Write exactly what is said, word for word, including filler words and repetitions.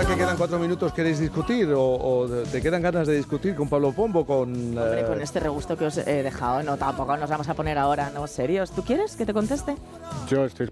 que quedan cuatro minutos, ¿queréis discutir? ¿O, o te quedan ganas de discutir con Pablo Pombo? Con, Hombre, eh... con este regusto que os he dejado, no, tampoco nos vamos a poner ahora, ¿no? ¿Serios? ¿Tú quieres que te conteste? Yo estoy